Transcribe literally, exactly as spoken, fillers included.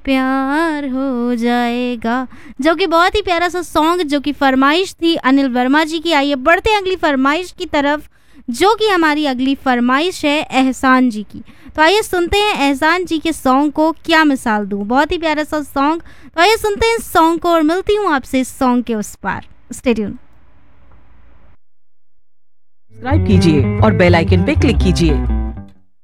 प्यार हो जाएगा, जो कि बहुत ही प्यारा सा सॉन्ग, जो कि फरमाइश थी अनिल वर्मा जी की। आइए बढ़ते हैं अगली फरमाइश की तरफ, जो कि हमारी अगली फरमाइश है एहसान जी की। तो आइए सुनते हैं एहसान जी के सॉन्ग को, क्या मिसाल दूं, बहुत ही प्यारा सा सॉन्ग। तो आइए सुनते हैं इस सॉन्ग को और मिलती हूँ आपसे इस सॉन्ग के उस पार। Stay tune. सब्सक्राइब कीजिए और बेल आइकन पे क्लिक कीजिए